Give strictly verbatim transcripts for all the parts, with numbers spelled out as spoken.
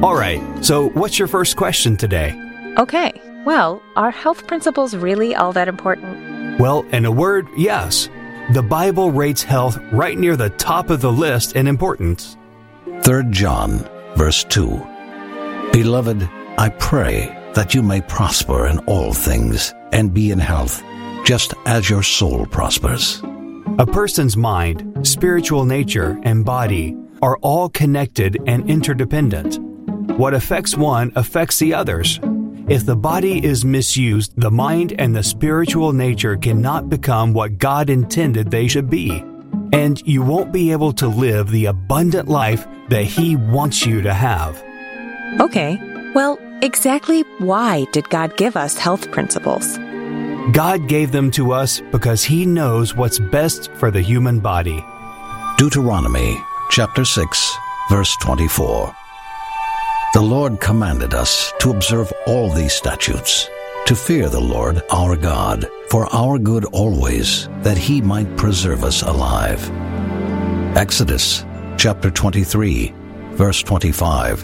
All right, so what's your first question today? Okay, well, are health principles really all that important? Well, in a word, yes. The Bible rates health right near the top of the list in importance. Third John, verse two. Beloved, I pray that you may prosper in all things and be in health, just as your soul prospers. A person's mind, spiritual nature, and body are all connected and interdependent. What affects one affects the others. If the body is misused, the mind and the spiritual nature cannot become what God intended they should be. And you won't be able to live the abundant life that He wants you to have. Okay, well, exactly why did God give us health principles? God gave them to us because He knows what's best for the human body. Deuteronomy chapter six, verse twenty-four. The Lord commanded us to observe all these statutes, to fear the Lord our God, for our good always, that He might preserve us alive. Exodus chapter twenty-three, verse twenty-five.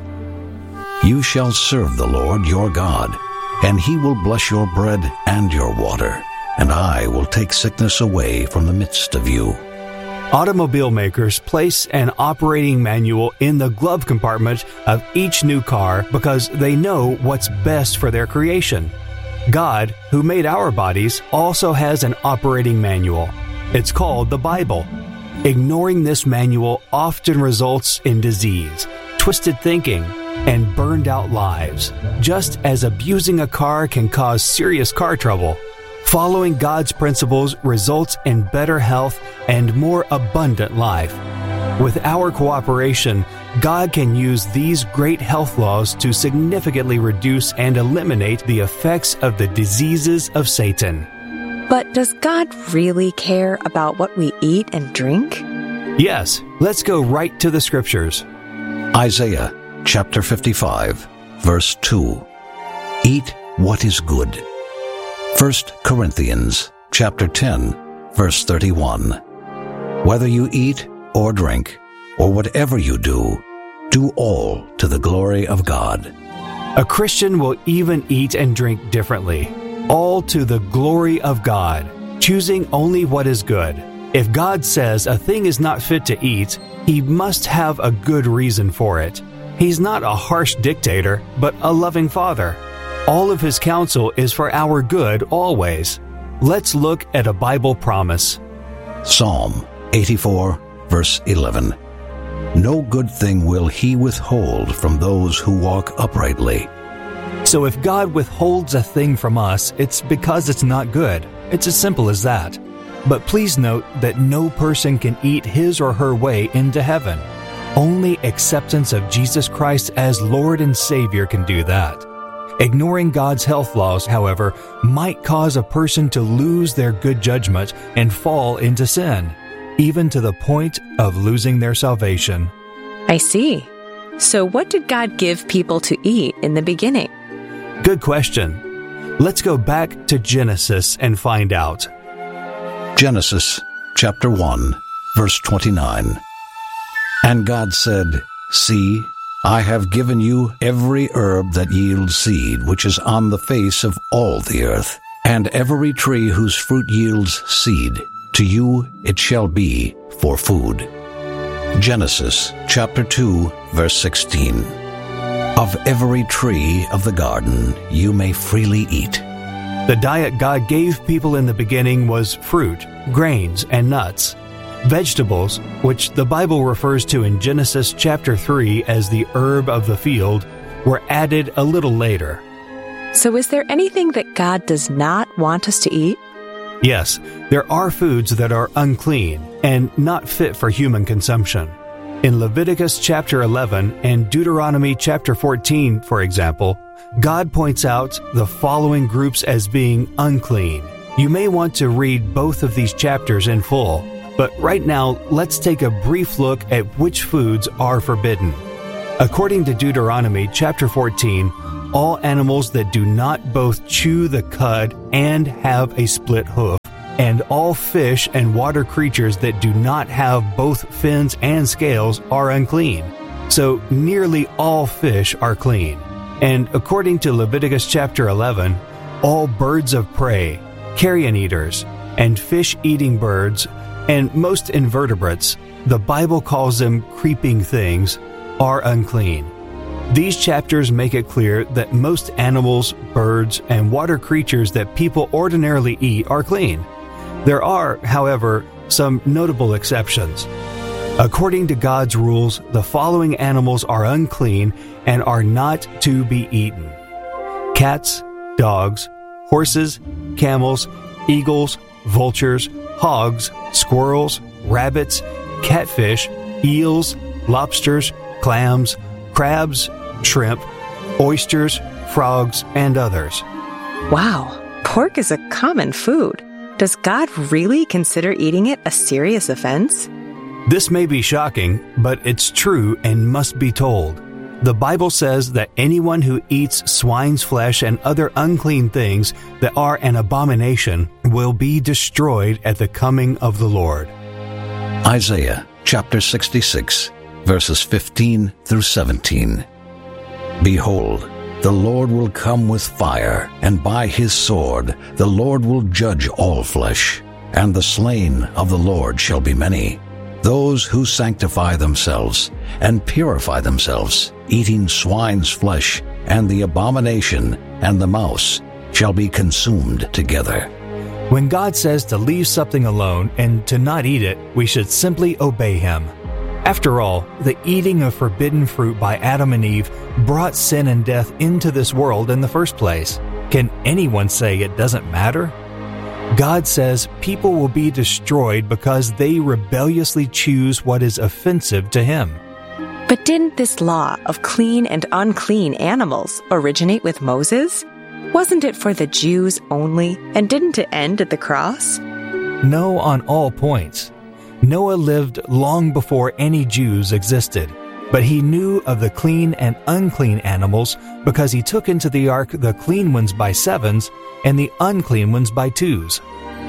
You shall serve the Lord your God, and He will bless your bread and your water, and I will take sickness away from the midst of you. Automobile makers place an operating manual in the glove compartment of each new car because they know what's best for their creation. God, who made our bodies, also has an operating manual. It's called the Bible. Ignoring this manual often results in disease, twisted thinking, and burned out lives. Just as abusing a car can cause serious car trouble, following God's principles results in better health and more abundant life. With our cooperation, God can use these great health laws to significantly reduce and eliminate the effects of the diseases of Satan. But does God really care about what we eat and drink? Yes, let's go right to the scriptures. Isaiah chapter fifty-five, verse two. Eat what is good. First Corinthians chapter ten, verse thirty-one. Whether you eat or drink, or whatever you do, do all to the glory of God. A Christian will even eat and drink differently, all to the glory of God, choosing only what is good. If God says a thing is not fit to eat, He must have a good reason for it. He's not a harsh dictator, but a loving Father. All of His counsel is for our good always. Let's look at a Bible promise. Psalm eighty-four, verse eleven. No good thing will He withhold from those who walk uprightly. So if God withholds a thing from us, it's because it's not good. It's as simple as that. But please note that no person can eat his or her way into heaven. Only acceptance of Jesus Christ as Lord and Savior can do that. Ignoring God's health laws, however, might cause a person to lose their good judgment and fall into sin, even to the point of losing their salvation. I see. So what did God give people to eat in the beginning? Good question. Let's go back to Genesis and find out. Genesis chapter one, verse twenty-nine. And God said, See, I have given you every herb that yields seed, which is on the face of all the earth, and every tree whose fruit yields seed. To you it shall be for food. Genesis chapter two, verse sixteen. Of every tree of the garden you may freely eat. The diet God gave people in the beginning was fruit, grains, and nuts. Vegetables, which the Bible refers to in Genesis chapter three as the herb of the field, were added a little later. So is there anything that God does not want us to eat? Yes, there are foods that are unclean and not fit for human consumption. In Leviticus chapter eleven and Deuteronomy chapter fourteen, for example, God points out the following groups as being unclean. You may want to read both of these chapters in full, but right now let's take a brief look at which foods are forbidden. According to Deuteronomy chapter fourteen, all animals that do not both chew the cud and have a split hoof, and all fish and water creatures that do not have both fins and scales are unclean. So nearly all fish are clean. And according to Leviticus chapter eleven, all birds of prey, carrion eaters, and fish-eating birds, and most invertebrates, the Bible calls them creeping things, are unclean. These chapters make it clear that most animals, birds, and water creatures that people ordinarily eat are clean. There are, however, some notable exceptions. According to God's rules, the following animals are unclean and are not to be eaten: cats, dogs, horses, camels, eagles, vultures, hogs, squirrels, rabbits, catfish, eels, lobsters, clams, crabs, shrimp, oysters, frogs, and others. Wow, pork is a common food. Does God really consider eating it a serious offense? This may be shocking, but it's true and must be told. The Bible says that anyone who eats swine's flesh and other unclean things that are an abomination will be destroyed at the coming of the Lord. Isaiah chapter sixty-six, verses fifteen through seventeen. Behold, the Lord will come with fire, and by his sword the Lord will judge all flesh, and the slain of the Lord shall be many. Those who sanctify themselves and purify themselves, eating swine's flesh, and the abomination and the mouse shall be consumed together. When God says to leave something alone and to not eat it, we should simply obey him. After all, the eating of forbidden fruit by Adam and Eve brought sin and death into this world in the first place. Can anyone say it doesn't matter? God says people will be destroyed because they rebelliously choose what is offensive to him. But didn't this law of clean and unclean animals originate with Moses? Wasn't it for the Jews only, and didn't it end at the cross? No, on all points. Noah lived long before any Jews existed, but he knew of the clean and unclean animals because he took into the ark the clean ones by sevens and the unclean ones by twos.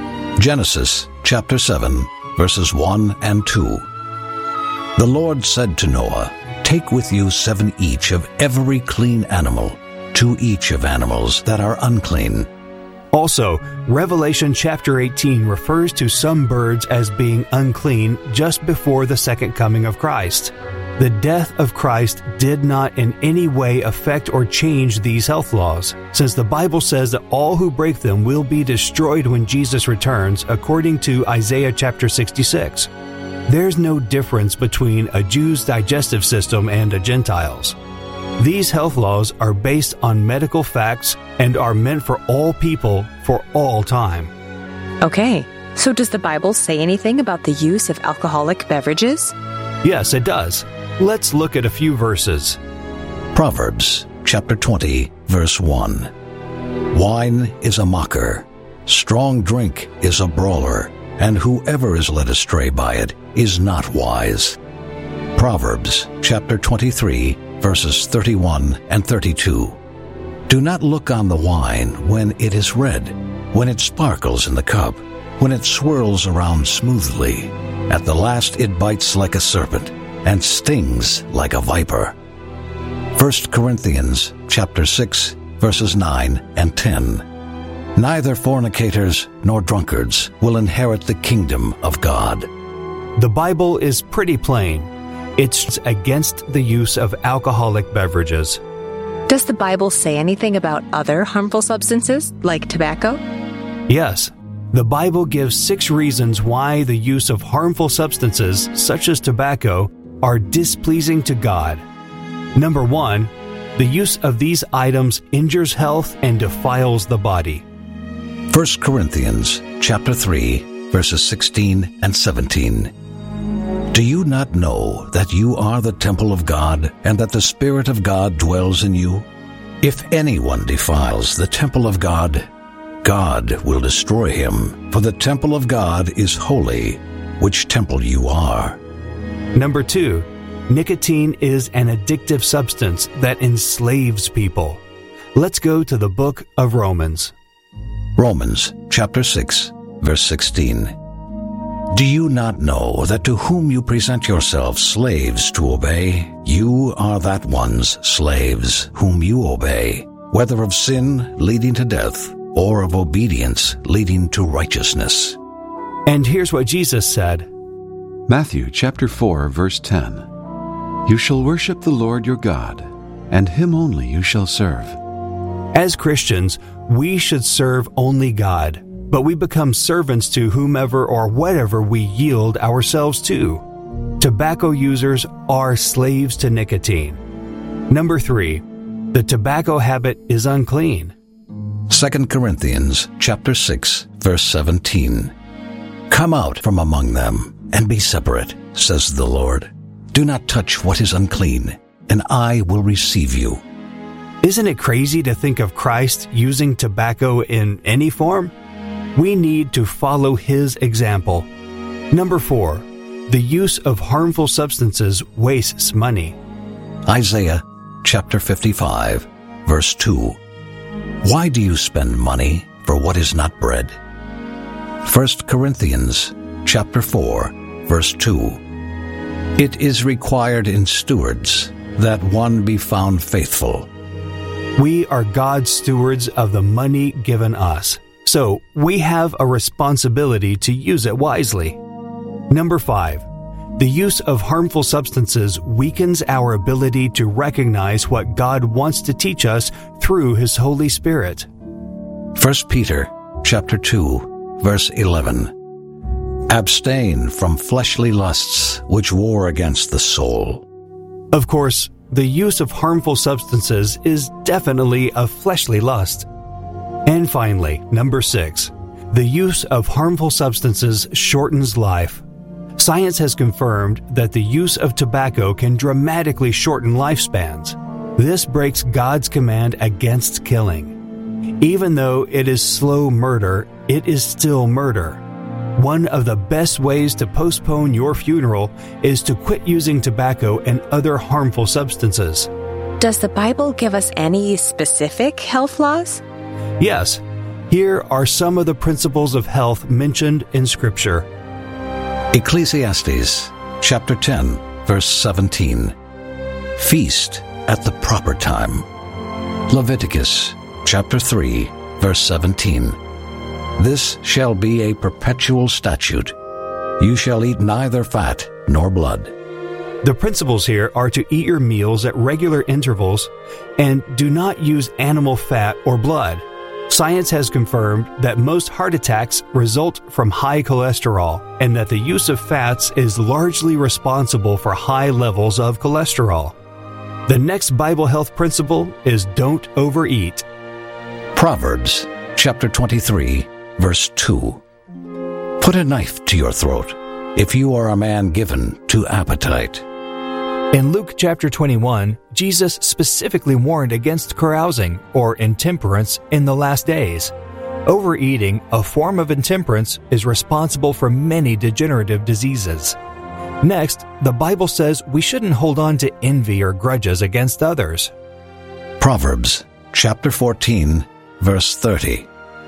Genesis chapter seven, verses one and two. The Lord said to Noah, Take with you seven each of every clean animal, two each of animals that are unclean. Also, Revelation chapter eighteen refers to some birds as being unclean just before the second coming of Christ. The death of Christ did not in any way affect or change these health laws, since the Bible says that all who break them will be destroyed when Jesus returns, according to Isaiah chapter sixty-six. There's no difference between a Jew's digestive system and a Gentile's. These health laws are based on medical facts and are meant for all people for all time. Okay, so does the Bible say anything about the use of alcoholic beverages? Yes, it does. Let's look at a few verses. Proverbs chapter twenty, verse one. Wine is a mocker, strong drink is a brawler, and whoever is led astray by it is not wise. Proverbs chapter twenty-three, verses thirty-one and thirty-two. Do not look on the wine when it is red, when it sparkles in the cup, when it swirls around smoothly. At the last it bites like a serpent and stings like a viper. First Corinthians chapter six, verses nine and ten. Neither fornicators nor drunkards will inherit the kingdom of God. The Bible is pretty plain. It's against the use of alcoholic beverages. Does the Bible say anything about other harmful substances, like tobacco? Yes. The Bible gives six reasons why the use of harmful substances, such as tobacco, are displeasing to God. Number one, the use of these items injures health and defiles the body. First Corinthians chapter three, verses sixteen and seventeen. Do you not know that you are the temple of God, and that the Spirit of God dwells in you? If anyone defiles the temple of God, God will destroy him, for the temple of God is holy, which temple you are. Number two, nicotine is an addictive substance that enslaves people. Let's go to the book of Romans. Romans chapter six, verse sixteen. Do you not know that to whom you present yourselves slaves to obey, you are that one's slaves whom you obey, whether of sin leading to death or of obedience leading to righteousness? And here's what Jesus said. Matthew chapter four, verse ten. You shall worship the Lord your God, and him only you shall serve. As Christians, we should serve only God, but we become servants to whomever or whatever we yield ourselves to. Tobacco users are slaves to nicotine. Number three, the tobacco habit is unclean. Second Corinthians chapter six, verse seventeen. Come out from among them and be separate, says the Lord. Do not touch what is unclean, and I will receive you. Isn't it crazy to think of Christ using tobacco in any form? We need to follow his example. Number four, the use of harmful substances wastes money. Isaiah chapter fifty-five, verse two. Why do you spend money for what is not bread? First Corinthians chapter four, verse two. It is required in stewards that one be found faithful. We are God's stewards of the money given us, so we have a responsibility to use it wisely. Number five, the use of harmful substances weakens our ability to recognize what God wants to teach us through His Holy Spirit. First Peter chapter two, verse eleven. Abstain from fleshly lusts which war against the soul. Of course, the use of harmful substances is definitely a fleshly lust. And finally, number six, the use of harmful substances shortens life. Science has confirmed that the use of tobacco can dramatically shorten lifespans. This breaks God's command against killing. Even though it is slow murder, it is still murder. One of the best ways to postpone your funeral is to quit using tobacco and other harmful substances. Does the Bible give us any specific health laws? Yes. Here are some of the principles of health mentioned in Scripture. Ecclesiastes chapter ten, verse seventeen. Feast at the proper time. Leviticus chapter three, verse seventeen. This shall be a perpetual statute. You shall eat neither fat nor blood. The principles here are to eat your meals at regular intervals and do not use animal fat or blood. Science has confirmed that most heart attacks result from high cholesterol and that the use of fats is largely responsible for high levels of cholesterol. The next Bible health principle is don't overeat. Proverbs chapter twenty-three, verse two. Put a knife to your throat if you are a man given to appetite. In Luke chapter twenty-one, Jesus specifically warned against carousing or intemperance in the last days. Overeating, a form of intemperance, is responsible for many degenerative diseases. Next, the Bible says we shouldn't hold on to envy or grudges against others. Proverbs chapter fourteen, verse thirty.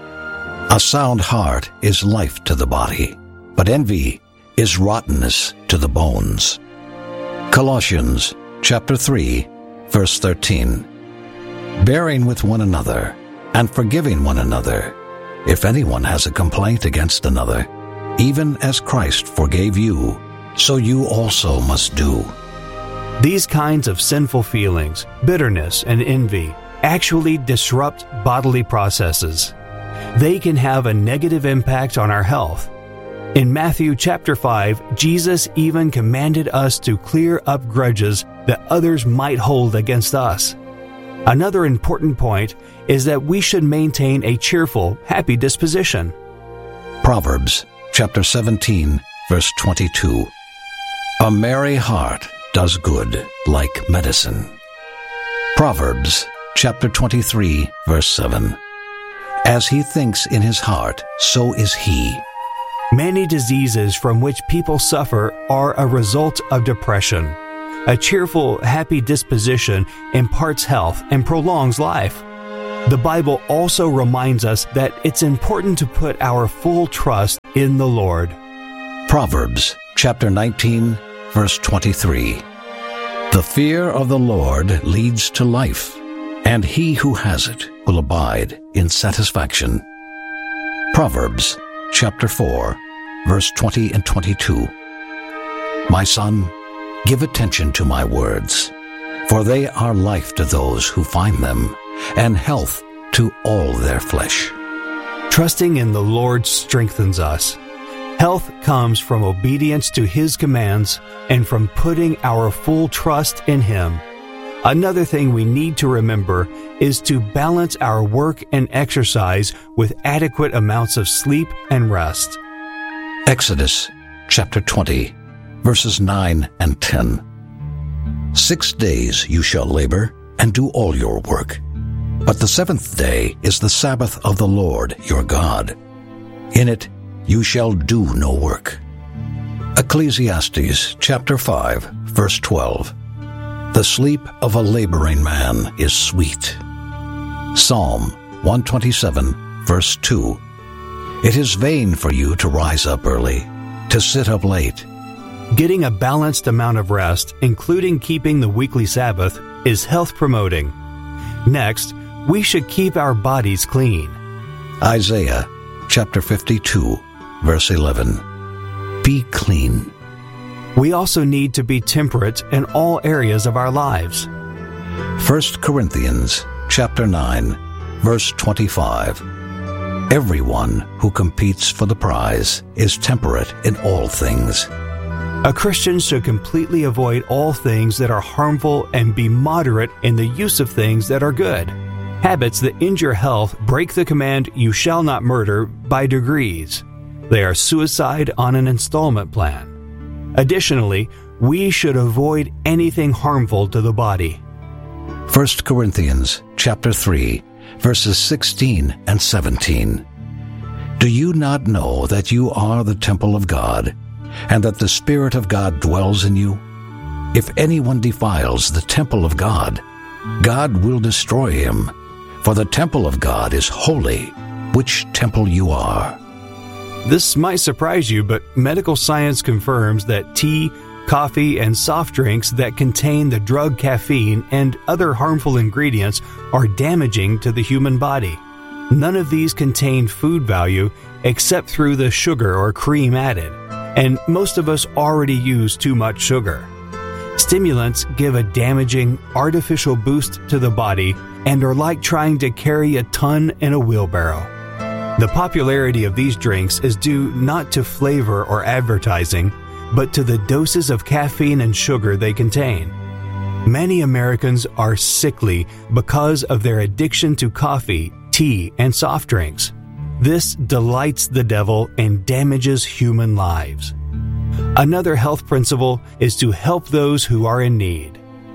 A sound heart is life to the body, but envy is rottenness to the bones. Colossians chapter three, verse thirteen. Bearing with one another and forgiving one another, if anyone has a complaint against another, even as Christ forgave you, so you also must do. These kinds of sinful feelings, bitterness and envy, actually disrupt bodily processes. They can have a negative impact on our health. In Matthew chapter five, Jesus even commanded us to clear up grudges that others might hold against us. Another important point is that we should maintain a cheerful, happy disposition. Proverbs chapter seventeen, verse twenty-two. A merry heart does good like medicine. Proverbs chapter twenty-three, verse seven. As he thinks in his heart, so is he. Many diseases from which people suffer are a result of depression. A cheerful, happy disposition imparts health and prolongs life. The Bible also reminds us that it's important to put our full trust in the Lord. Proverbs chapter nineteen, verse twenty-three. The fear of the Lord leads to life, and he who has it will abide in satisfaction. Proverbs chapter four, verse twenty and twenty-two. My son, give attention to my words, for they are life to those who find them, and health to all their flesh. Trusting in the Lord strengthens us. Health comes from obedience to His commands and from putting our full trust in Him. Another thing we need to remember is to balance our work and exercise with adequate amounts of sleep and rest. Exodus chapter twenty, verses nine and ten. Six days you shall labor and do all your work, but the seventh day is the Sabbath of the Lord your God. In it you shall do no work. Ecclesiastes chapter five, verse twelve. The sleep of a laboring man is sweet. Psalm one twenty-seven, verse two. It is vain for you to rise up early, to sit up late. Getting a balanced amount of rest, including keeping the weekly Sabbath, is health-promoting. Next, we should keep our bodies clean. Isaiah chapter fifty-two, verse eleven. Be clean. We also need to be temperate in all areas of our lives. First Corinthians chapter nine, verse twenty-five. Everyone who competes for the prize is temperate in all things. A Christian should completely avoid all things that are harmful and be moderate in the use of things that are good. Habits that injure health break the command, "You shall not murder," by degrees. They are suicide on an installment plan. Additionally, we should avoid anything harmful to the body. First Corinthians chapter three, verses sixteen and seventeen. Do you not know that you are the temple of God, and that the Spirit of God dwells in you? If anyone defiles the temple of God, God will destroy him, for the temple of God is holy, which temple you are. This might surprise you, but medical science confirms that tea, coffee, and soft drinks that contain the drug caffeine and other harmful ingredients are damaging to the human body. None of these contain food value except through the sugar or cream added, and most of us already use too much sugar. Stimulants give a damaging, artificial boost to the body and are like trying to carry a ton in a wheelbarrow. The popularity of these drinks is due not to flavor or advertising, but to the doses of caffeine and sugar they contain. Many Americans are sickly because of their addiction to coffee, tea, and soft drinks. This delights the devil and damages human lives. Another health principle is to help those who are in need.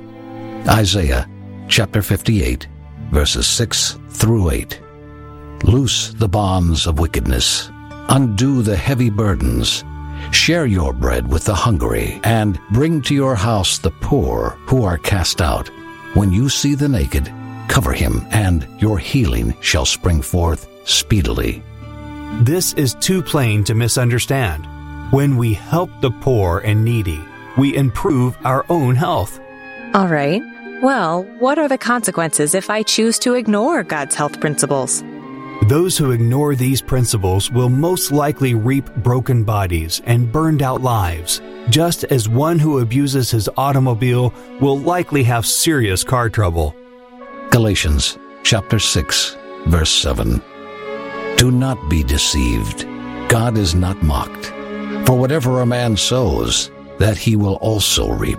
Isaiah chapter fifty-eight, verses six through eight. Loose the bonds of wickedness, undo the heavy burdens, share your bread with the hungry, and bring to your house the poor who are cast out. When you see the naked, cover him, and your healing shall spring forth speedily. This is too plain to misunderstand. When we help the poor and needy, we improve our own health. All right. Well, what are the consequences if I choose to ignore God's health principles? Those who ignore these principles will most likely reap broken bodies and burned out lives, just as one who abuses his automobile will likely have serious car trouble. Galatians chapter six, verse seven. Do not be deceived. God is not mocked. For whatever a man sows, that he will also reap.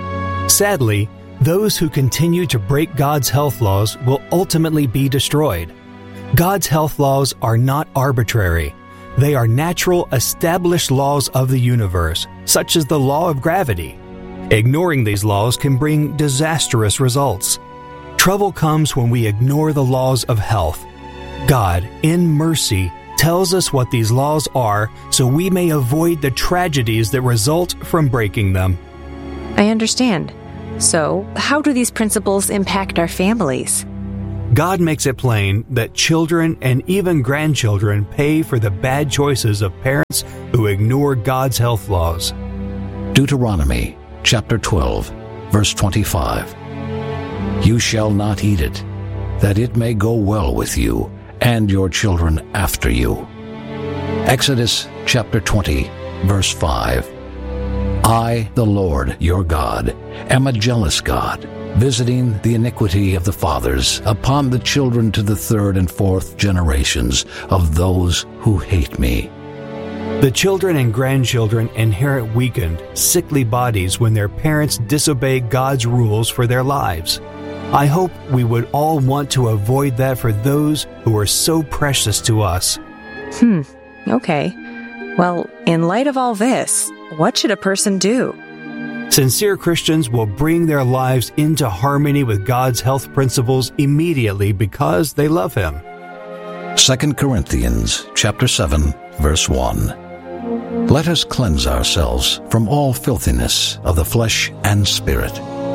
Sadly, those who continue to break God's health laws will ultimately be destroyed. God's health laws are not arbitrary. They are natural, established laws of the universe, such as the law of gravity. Ignoring these laws can bring disastrous results. Trouble comes when we ignore the laws of health. God, in mercy, tells us what these laws are so we may avoid the tragedies that result from breaking them. I understand. So, how do these principles impact our families? God makes it plain that children and even grandchildren pay for the bad choices of parents who ignore God's health laws. Deuteronomy chapter twelve, verse twenty-five. You shall not eat it, that it may go well with you and your children after you. Exodus chapter twenty, verse five. I, the Lord your God, am a jealous God, visiting the iniquity of the fathers upon the children to the third and fourth generations of those who hate me. The children and grandchildren inherit weakened, sickly bodies when their parents disobey God's rules for their lives. I hope we would all want to avoid that for those who are so precious to us. Hmm, okay. Well, in light of all this, what should a person do? Sincere Christians will bring their lives into harmony with God's health principles immediately because they love Him. Second Corinthians chapter seven, verse one. Let us cleanse ourselves from all filthiness of the flesh and spirit.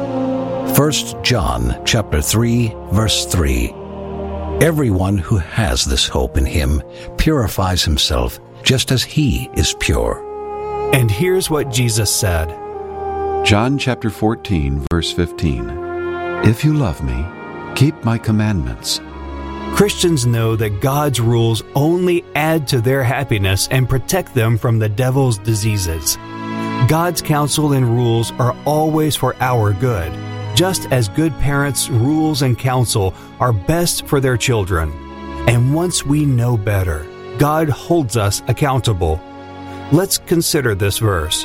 First John chapter three, verse three. Everyone who has this hope in Him purifies himself just as He is pure. And here's what Jesus said. John chapter fourteen, verse fifteen. If you love me, keep my commandments. Christians know that God's rules only add to their happiness and protect them from the devil's diseases. God's counsel and rules are always for our good, just as good parents' rules and counsel are best for their children. And once we know better, God holds us accountable. Let's consider this verse.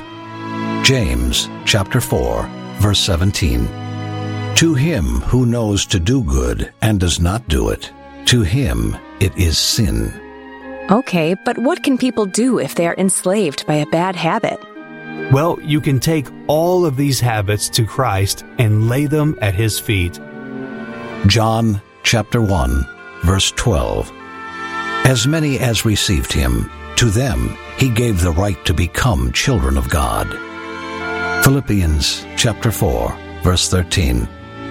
James chapter four, verse seventeen. To him who knows to do good and does not do it, to him it is sin. Okay, but what can people do if they are enslaved by a bad habit? Well, you can take all of these habits to Christ and lay them at His feet. John chapter one, verse twelve. As many as received Him, to them He gave the right to become children of God. Philippians chapter four, verse thirteen.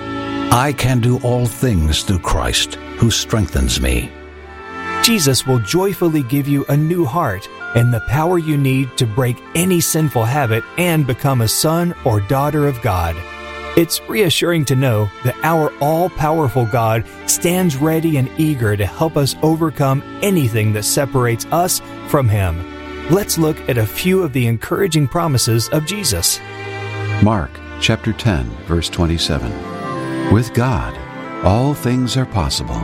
I can do all things through Christ, who strengthens me. Jesus will joyfully give you a new heart and the power you need to break any sinful habit and become a son or daughter of God. It's reassuring to know that our all-powerful God stands ready and eager to help us overcome anything that separates us from Him. Let's look at a few of the encouraging promises of Jesus. Mark chapter ten, verse twenty-seven. With God, all things are possible.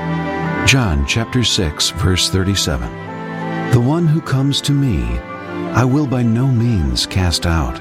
John chapter six, verse thirty-seven. The one who comes to me, I will by no means cast out.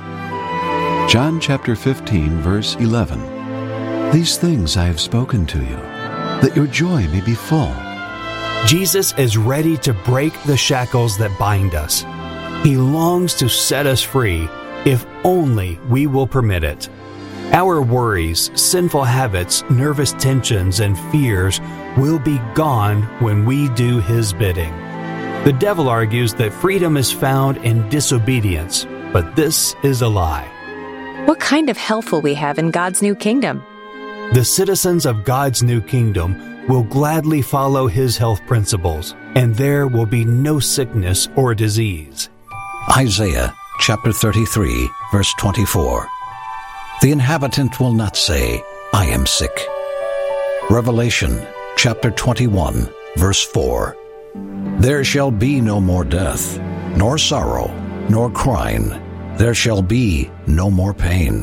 John chapter fifteen, verse eleven. These things I have spoken to you, that your joy may be full. Jesus is ready to break the shackles that bind us. He longs to set us free, if only we will permit it. Our worries, sinful habits, nervous tensions, and fears will be gone when we do His bidding. The devil argues that freedom is found in disobedience, but this is a lie. What kind of health will we have in God's new kingdom? The citizens of God's new kingdom will gladly follow His health principles, and there will be no sickness or disease. Isaiah chapter thirty-three, verse twenty-four. The inhabitant will not say, I am sick. Revelation chapter twenty-one, verse four. There shall be no more death, nor sorrow, nor crying. There shall be no more pain.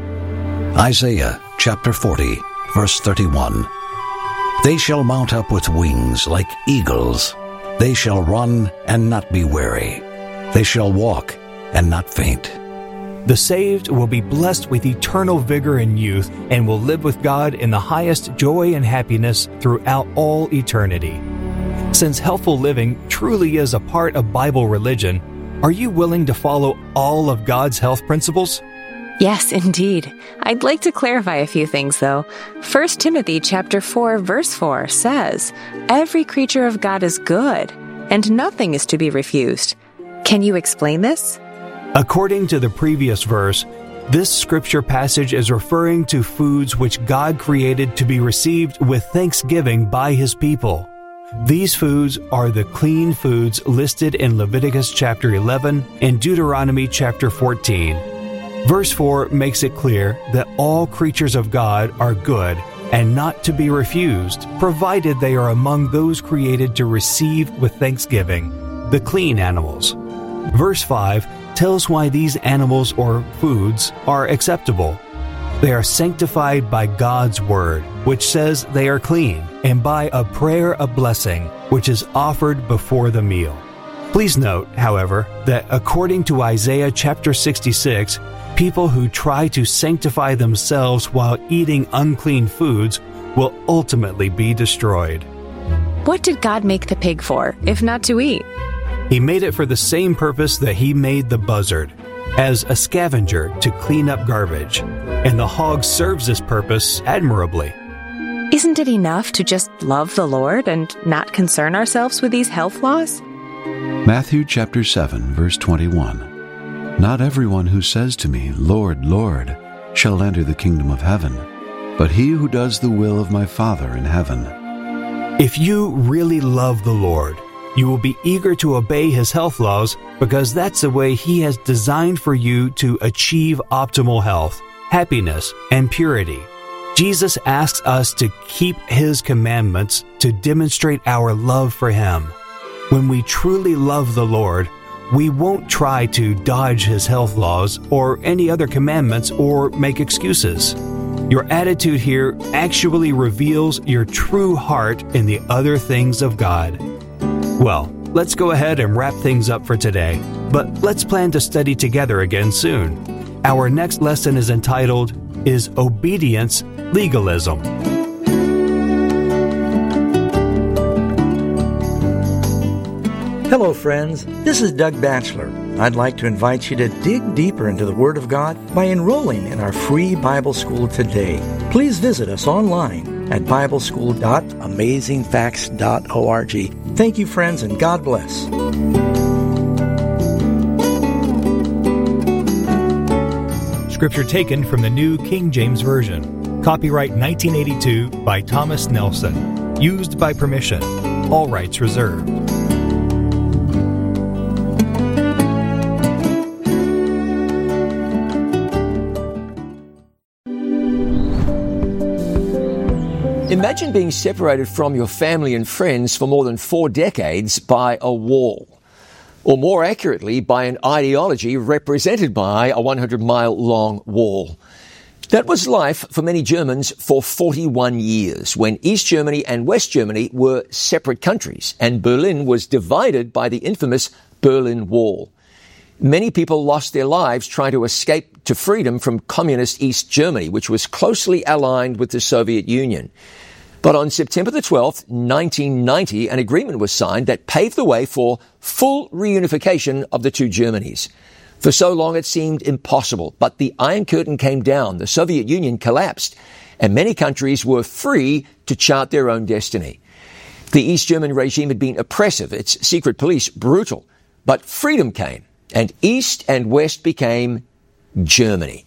Isaiah chapter forty, verse thirty-one. They shall mount up with wings like eagles. They shall run and not be weary. They shall walk and not faint. The saved will be blessed with eternal vigor and youth and will live with God in the highest joy and happiness throughout all eternity. Since healthful living truly is a part of Bible religion, are you willing to follow all of God's health principles? Yes, indeed. I'd like to clarify a few things, though. First Timothy chapter four, verse four says, Every creature of God is good, and nothing is to be refused. Can you explain this? According to the previous verse, This scripture passage is referring to foods which God created to be received with thanksgiving by His people. These foods are the clean foods listed in Leviticus chapter eleven and Deuteronomy chapter fourteen. Verse four makes it clear that all creatures of God are good and not to be refused, provided they are among those created to receive with thanksgiving, the clean animals. Verse five tells why these animals or foods are acceptable. They are sanctified by God's word, which says they are clean, and by a prayer of blessing, which is offered before the meal. Please note, however, that according to Isaiah chapter sixty-six, people who try to sanctify themselves while eating unclean foods will ultimately be destroyed. What did God make the pig for, if not to eat? He made it for the same purpose that He made the buzzard, as a scavenger to clean up garbage, and the hog serves this purpose admirably. Isn't it enough to just love the Lord and not concern ourselves with these health laws? Matthew chapter seven, verse twenty-one. Not everyone who says to me, Lord, Lord, shall enter the kingdom of heaven, but he who does the will of my Father in heaven. If you really love the Lord, you will be eager to obey His health laws because that's the way He has designed for you to achieve optimal health, happiness, and purity. Jesus asks us to keep His commandments to demonstrate our love for Him. When we truly love the Lord, we won't try to dodge His health laws or any other commandments or make excuses. Your attitude here actually reveals your true heart in the other things of God. Well, let's go ahead and wrap things up for today, but let's plan to study together again soon. Our next lesson is entitled, Is Obedience Legalism? Hello, friends. This is Doug Batchelor. I'd like to invite you to dig deeper into the Word of God by enrolling in our free Bible school today. Please visit us online at bible school dot amazing facts dot org. Thank you, friends, and God bless. Scripture taken from the New King James Version. Copyright nineteen eighty-two by Thomas Nelson. Used by permission. All rights reserved. Imagine being separated from your family and friends for more than four decades by a wall, or more accurately, by an ideology represented by a one hundred mile long wall. That was life for many Germans for forty-one years, when East Germany and West Germany were separate countries, and Berlin was divided by the infamous Berlin Wall. Many people lost their lives trying to escape to freedom from communist East Germany, which was closely aligned with the Soviet Union. But on September the twelfth, nineteen ninety, an agreement was signed that paved the way for full reunification of the two Germanys. For so long it seemed impossible, but the Iron Curtain came down, the Soviet Union collapsed, and many countries were free to chart their own destiny. The East German regime had been oppressive, its secret police brutal, but freedom came, and East and West became Germany.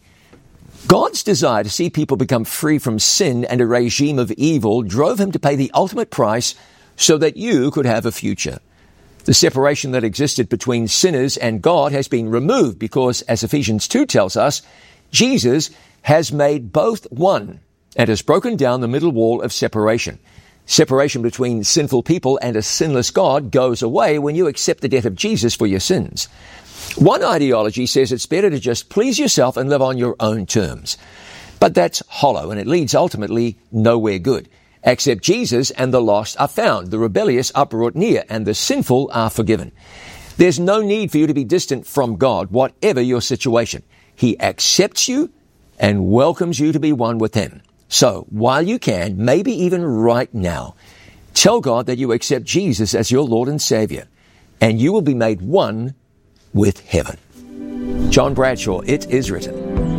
God's desire to see people become free from sin and a regime of evil drove Him to pay the ultimate price so that you could have a future. The separation that existed between sinners and God has been removed because, as Ephesians two tells us, Jesus has made both one and has broken down the middle wall of separation. Separation between sinful people and a sinless God goes away when you accept the death of Jesus for your sins. One ideology says it's better to just please yourself and live on your own terms. But that's hollow, and it leads ultimately nowhere good. Accept Jesus and the lost are found, the rebellious are brought near, and the sinful are forgiven. There's no need for you to be distant from God, whatever your situation. He accepts you and welcomes you to be one with Him. So, while you can, maybe even right now, tell God that you accept Jesus as your Lord and Savior, and you will be made one with heaven. John Bradshaw, It Is Written.